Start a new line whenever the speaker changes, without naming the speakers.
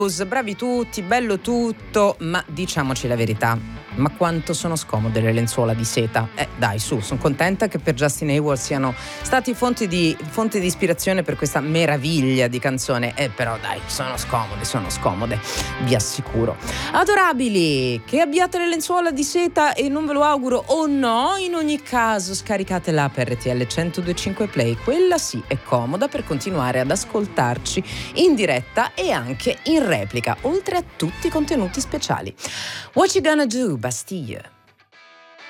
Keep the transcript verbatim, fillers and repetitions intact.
Bravi tutti, bello tutto, ma diciamoci la verità, ma quanto sono scomode le lenzuola di seta. Eh dai, su, sono contenta che per Justin Hayward siano stati fonte di, fonte di ispirazione per questa meraviglia di canzone. Eh però dai, sono scomode, sono scomode, vi assicuro. Adorabili, che abbiate le lenzuola di seta e non ve lo auguro o no, in ogni caso scaricatela per R T L centodue e cinque Play, quella sì è comoda per continuare ad ascoltarci in diretta e anche in replica, oltre a tutti i contenuti speciali. What You Gonna Do, Bastille.